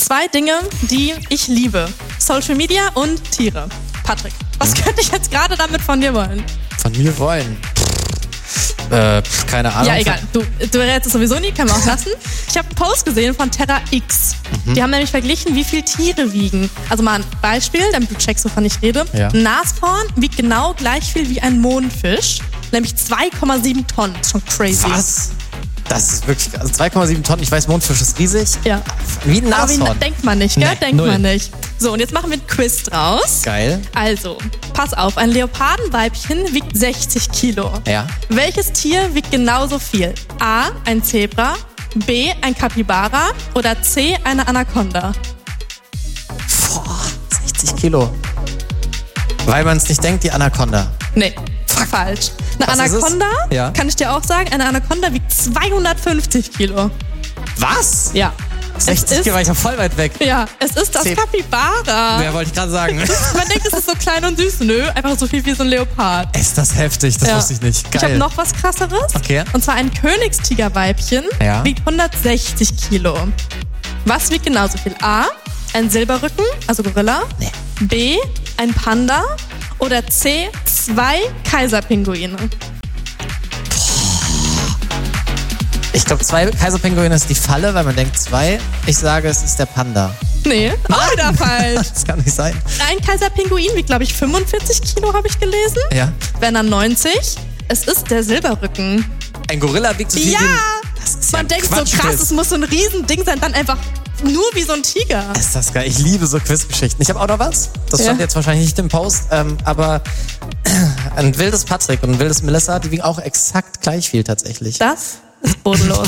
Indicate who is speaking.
Speaker 1: 2 Dinge, die ich liebe. Social Media und Tiere. Patrick, was könnte ich jetzt gerade damit von dir wollen?
Speaker 2: Von mir wollen? Keine Ahnung.
Speaker 1: Ja, egal. Du rätst es sowieso nie, kann man auch lassen. Ich habe einen Post gesehen von Terra X. Die haben nämlich verglichen, wie viel Tiere wiegen. Also mal ein Beispiel, damit du checkst, wovon ich rede.
Speaker 2: Ja.
Speaker 1: Ein Nashorn wiegt genau gleich viel wie ein Mondfisch. Nämlich 2,7 Tonnen. Das ist schon crazy.
Speaker 2: Was? Das ist wirklich, also 2,7 Tonnen. Ich weiß, Mondfisch ist riesig.
Speaker 1: Ja.
Speaker 2: Wie ein Nashorn.
Speaker 1: Aber denkt man nicht, gell?
Speaker 2: Nee,
Speaker 1: Denkt
Speaker 2: null.
Speaker 1: man nicht. So, und jetzt machen wir einen Quiz draus.
Speaker 2: Geil.
Speaker 1: Also, pass auf, ein Leopardenweibchen wiegt 60 Kilo.
Speaker 2: Ja.
Speaker 1: Welches Tier wiegt genauso viel? A, ein Zebra, B, ein Capybara oder C, eine Anaconda?
Speaker 2: Boah, 60 Kilo. Weil man es nicht denkt, die Anaconda.
Speaker 1: Nee, falsch. Eine
Speaker 2: Was ist es?
Speaker 1: Anaconda,
Speaker 2: Ja.
Speaker 1: kann ich dir auch sagen, eine Anaconda wiegt 250 Kilo.
Speaker 2: Was?
Speaker 1: Ja.
Speaker 2: 60 Kilo, war ich ja voll weit weg.
Speaker 1: Ja, es ist das
Speaker 2: Zeb-
Speaker 1: Capybara.
Speaker 2: Ja, wollte ich gerade sagen.
Speaker 1: Man denkt, es ist so klein und süß. Nö, einfach so viel wie so ein Leopard.
Speaker 2: Ist das heftig? Das
Speaker 1: Ja.
Speaker 2: wusste ich nicht.
Speaker 1: Ich
Speaker 2: Geil.
Speaker 1: habe noch was krasseres.
Speaker 2: Okay.
Speaker 1: Und zwar ein Königstigerweibchen
Speaker 2: Ja.
Speaker 1: wiegt 160 Kilo. Was wiegt genauso viel? A, ein Silberrücken, also Gorilla.
Speaker 2: Nee.
Speaker 1: B, ein Panda. Oder C, 2 Kaiserpinguine.
Speaker 2: Ich glaube, 2 Kaiserpinguine ist die Falle, weil man denkt 2. Ich sage, es ist der Panda.
Speaker 1: Nee, auch wieder falsch.
Speaker 2: Das kann nicht sein.
Speaker 1: Ein Kaiserpinguin wiegt, glaube ich, 45 Kilo, habe ich gelesen.
Speaker 2: Ja.
Speaker 1: Wenn dann 90. Es ist der Silberrücken.
Speaker 2: Ein Gorilla wiegt so viel
Speaker 1: Ja!
Speaker 2: wie ein... Das ist
Speaker 1: Man
Speaker 2: ja
Speaker 1: denkt so
Speaker 2: Quatsch,
Speaker 1: krass,
Speaker 2: Quiz.
Speaker 1: es muss so ein Riesending sein, dann einfach nur wie so ein Tiger.
Speaker 2: Ist das geil. Ich liebe so Quizgeschichten. Ich habe auch noch was. Das
Speaker 1: Ja.
Speaker 2: stand jetzt wahrscheinlich nicht im Post, aber ein wildes Patrick und ein wildes Melissa, die wiegen auch exakt gleich viel tatsächlich.
Speaker 1: Das ist bodenlos.